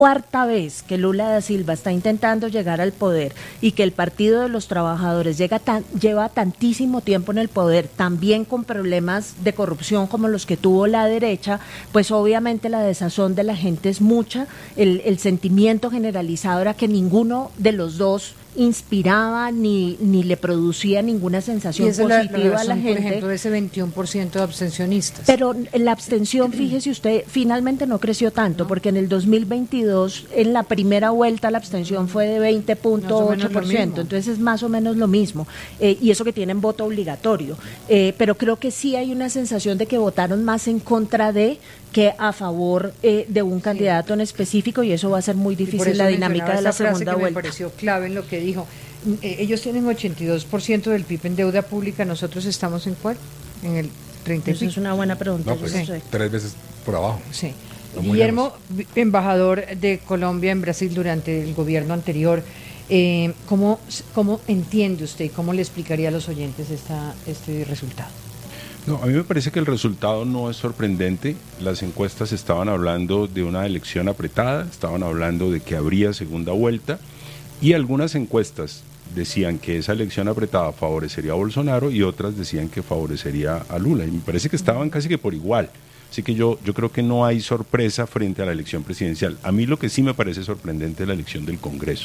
cuarta vez que Lula da Silva está intentando llegar al poder y que el Partido de los Trabajadores lleva tantísimo tiempo en el poder, también con problemas de corrupción como los que tuvo la derecha, pues obviamente la desazón de la gente es mucha, el sentimiento generalizado era que ninguno de los dos inspiraba ni le producía ninguna sensación positiva a la gente. Por ejemplo, de ese 21% de abstencionistas. Pero la abstención, fíjese usted, finalmente no creció tanto, porque en el 2022, en la primera vuelta, la abstención fue de 20.8%, entonces es más o menos lo mismo, y eso que tienen voto obligatorio. Pero creo que sí hay una sensación de que votaron más en contra de que a favor de un candidato en específico, y eso va a ser muy difícil la dinámica de la segunda vuelta. Me pareció clave en lo que dijo. Ellos tienen 82% del PIB en deuda pública, nosotros estamos ¿en cuál? En el 30%. Eso es una buena pregunta. No, pues, sí. 3 veces por abajo. Sí. Guillermo, embajador de Colombia en Brasil durante el gobierno anterior, ¿cómo entiende usted, cómo le explicaría a los oyentes este resultado? No, a mí me parece que el resultado no es sorprendente. Las encuestas estaban hablando de una elección apretada, estaban hablando de que habría segunda vuelta, y algunas encuestas decían que esa elección apretada favorecería a Bolsonaro y otras decían que favorecería a Lula, y me parece que estaban casi que por igual. Así que yo creo que no hay sorpresa frente a la elección presidencial. A mí lo que sí me parece sorprendente es la elección del Congreso.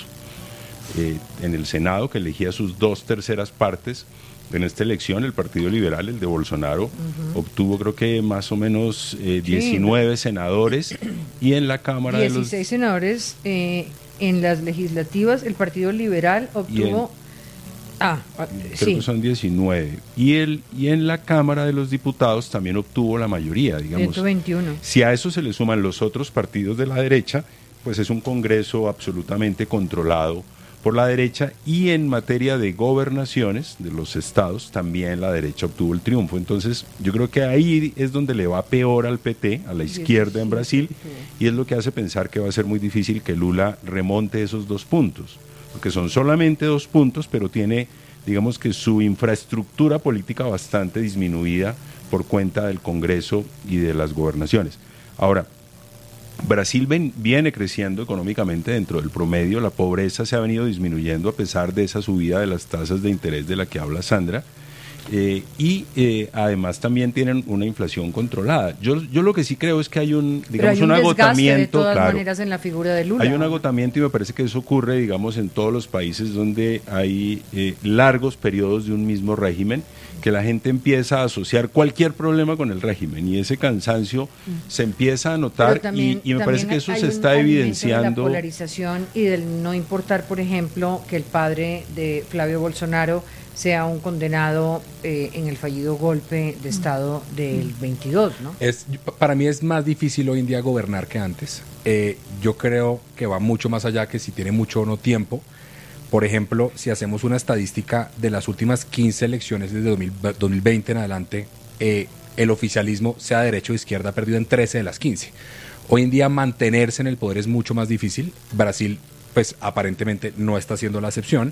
En el Senado, que elegía sus 2/3 partes, en esta elección el Partido Liberal, el de Bolsonaro, obtuvo creo que más o menos 19 senadores, y en la Cámara 16 senadores en las legislativas, el Partido Liberal obtuvo... creo que son 19. Y en la Cámara de los Diputados también obtuvo la mayoría, digamos. 121. Si a eso se le suman los otros partidos de la derecha, pues es un Congreso absolutamente controlado por la derecha, y en materia de gobernaciones de los estados también la derecha obtuvo el triunfo. Entonces yo creo que ahí es donde le va peor al PT, a la izquierda en Brasil, y es lo que hace pensar que va a ser muy difícil que Lula remonte esos 2 puntos, porque son solamente 2 puntos, pero tiene, digamos que su infraestructura política bastante disminuida por cuenta del Congreso y de las gobernaciones. Ahora, Brasil viene creciendo económicamente dentro del promedio, la pobreza se ha venido disminuyendo a pesar de esa subida de las tasas de interés de la que habla Sandra, y además también tienen una inflación controlada. Yo lo que sí creo es que hay un agotamiento, de todas maneras, en la figura de Lula. Hay un agotamiento, y me parece que eso ocurre, digamos, en todos los países donde hay largos periodos de un mismo régimen, que la gente empieza a asociar cualquier problema con el régimen, y ese cansancio se empieza a notar, y me parece que eso se está evidenciando. De la polarización y del no importar, por ejemplo, que el padre de Flavio Bolsonaro sea un condenado en el fallido golpe de Estado del 22, ¿no? Para mí es más difícil hoy en día gobernar que antes. Yo creo que va mucho más allá que si tiene mucho o no tiempo. Por ejemplo, si hacemos una estadística de las últimas 15 elecciones desde 2020 en adelante, el oficialismo, sea derecha o izquierda, ha perdido en 13 de las 15. Hoy en día mantenerse en el poder es mucho más difícil. Brasil, pues aparentemente no está siendo la excepción.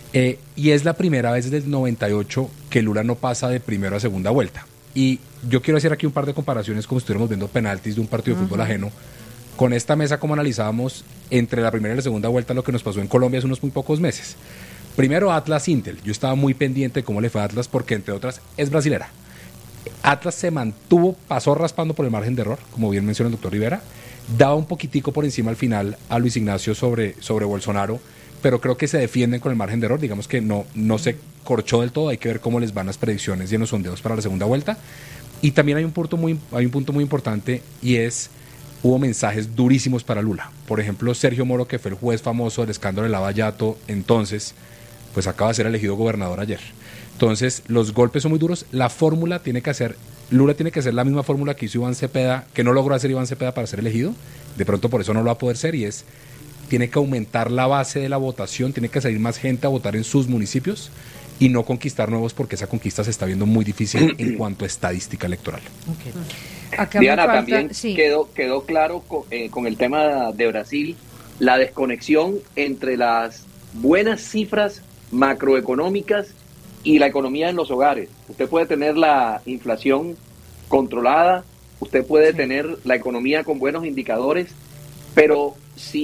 Y es la primera vez desde el 98 que Lula no pasa de primera a segunda vuelta. Y yo quiero hacer aquí un par de comparaciones, como si estuviéramos viendo penaltis de un partido de fútbol ajeno. Con esta mesa, como analizábamos entre la primera y la segunda vuelta, lo que nos pasó en Colombia hace unos muy pocos meses. Primero, Atlas Intel. Yo estaba muy pendiente de cómo le fue a Atlas, porque entre otras es brasilera. Atlas se mantuvo, pasó raspando por el margen de error, como bien menciona el doctor Rivera. Daba un poquitico por encima al final a Luis Ignacio sobre Bolsonaro, pero creo que se defienden con el margen de error. Digamos que no se corchó del todo. Hay que ver cómo les van las predicciones y en los sondeos para la segunda vuelta. Y también hay un punto muy importante, y es: hubo mensajes durísimos para Lula. Por ejemplo, Sergio Moro, que fue el juez famoso del escándalo de Lava Jato entonces, pues acaba de ser elegido gobernador ayer. Entonces, los golpes son muy duros. La fórmula Lula tiene que hacer la misma fórmula que hizo Iván Cepeda, que no logró hacer Iván Cepeda para ser elegido. De pronto por eso no lo va a poder ser, y tiene que aumentar la base de la votación, tiene que salir más gente a votar en sus municipios y no conquistar nuevos, porque esa conquista se está viendo muy difícil en cuanto a estadística electoral. Okay. Diana, también quedó claro con el tema de Brasil la desconexión entre las buenas cifras macroeconómicas y la economía en los hogares. Usted puede tener la inflación controlada, usted puede tener la economía con buenos indicadores, pero si